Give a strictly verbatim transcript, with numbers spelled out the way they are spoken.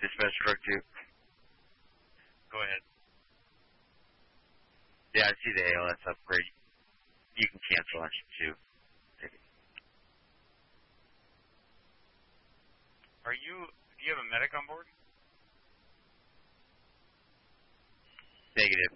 Dispatch truck two. Go ahead. Yeah, I see the A L S upgrade. You can cancel engine two. Are you, do you have a medic on board? Negative.